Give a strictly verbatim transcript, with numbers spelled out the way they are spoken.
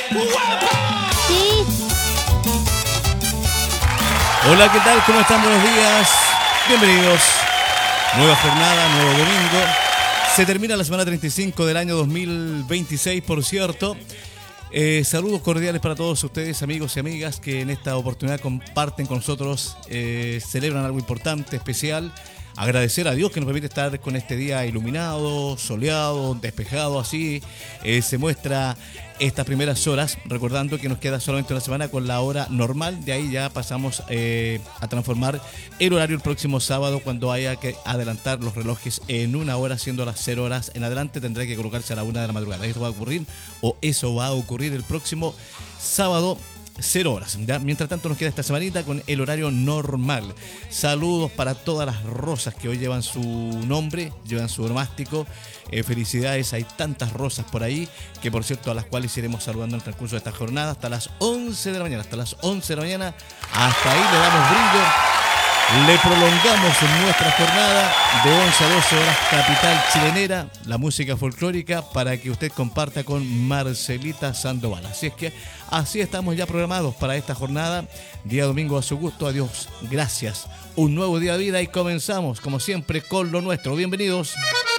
Sí. Hola, ¿qué tal? ¿Cómo están? Buenos días. Bienvenidos. Nueva jornada, nuevo domingo. Se termina la semana treinta y cinco del año dos mil veintiséis, por cierto. Eh, saludos cordiales para todos ustedes, amigos y amigas, que en esta oportunidad comparten con nosotros, eh, celebran algo importante, especial. Agradecer a Dios que nos permite estar con este día iluminado, soleado, despejado, así eh, se muestra estas primeras horas, recordando que nos queda solamente una semana con la hora normal. De ahí ya pasamos eh, a transformar el horario el próximo sábado, cuando haya que adelantar los relojes en una hora, siendo las cero horas en adelante, tendrá que colocarse a la una de la madrugada. Eso va a ocurrir, o eso va a ocurrir el próximo sábado, cero horas. ¿Ya? Mientras tanto nos queda esta semanita con el horario normal. Saludos para todas las rosas que hoy llevan su nombre, llevan su onomástico. Eh, felicidades, hay tantas rosas por ahí, que por cierto a las cuales iremos saludando en el transcurso de esta jornada hasta las once de la mañana. Hasta las once de la mañana, hasta ahí le damos brillo. Le prolongamos en nuestra jornada de once a doce horas, capital chilenera, la música folclórica, para que usted comparta con Marcelita Sandoval. Así es que así estamos ya programados para esta jornada, día domingo a su gusto. Adiós, gracias. Un nuevo día de vida y comenzamos, como siempre, con lo nuestro. Bienvenidos.